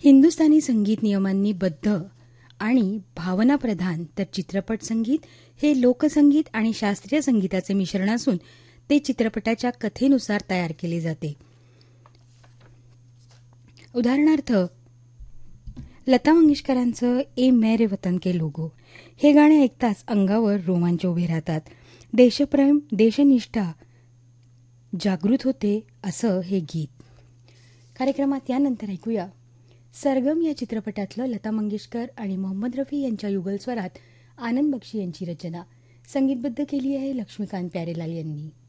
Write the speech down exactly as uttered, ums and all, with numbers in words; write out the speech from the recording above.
हिंदुस्थानी संगीत नियमांनी बद्ध आणि भावनाप्रधान, तर चित्रपट संगीत हे लोकसंगीत आणि शास्त्रीय संगीताचे मिश्रण असून ते चित्रपटाच्या कथेनुसार तयार केले जाते. उदाहरणार्थ, लता मंगेशकरांचं ए मेरे वतन के लोगो हे गाणे ऐकताच अंगावर रोमांच उभे राहतात. देशप्रेम, देशनिष्ठा जागृत होते असं हे गीत. कार्यक्रमात यानंतर ऐकूया सरगम या चित्रपटातलं लता मंगेशकर आणि मोहम्मद रफी यांच्या युगलस्वरात आनंद बक्षी यांची रचना. संगीतबद्ध केली आहे लक्ष्मीकांत प्यारेलाल यांनी.